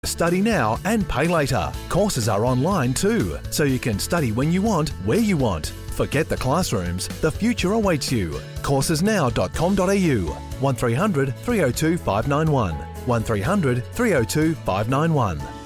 Study now and pay later. Courses are online too, so you can study when you want, where you want. Forget the classrooms. The future awaits you. Coursesnow.com.au 1300 302 591 1300 302 591.